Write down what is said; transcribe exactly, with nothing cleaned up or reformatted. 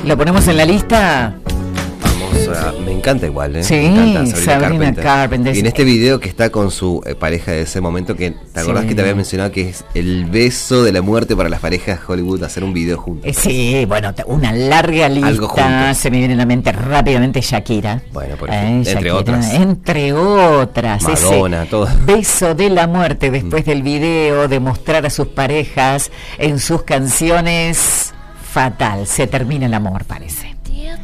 ¿Lo ponemos en la lista? A, me encanta igual, ¿eh? Sí, me encanta Sabrina, Sabrina Carpenter. Carpenter. Y en este video que está con su eh, pareja de ese momento, que te acordás sí. que te había mencionado que es el beso de la muerte para las parejas de Hollywood, hacer un video juntos. Eh, sí, bueno, una larga lista. Se me viene a la mente rápidamente Shakira. Bueno, por ejemplo, eh, entre Shakira, otras. Entre otras. Madonna, todo. Beso de la muerte después mm. del video, de mostrar a sus parejas en sus canciones. Fatal, se termina el amor, parece.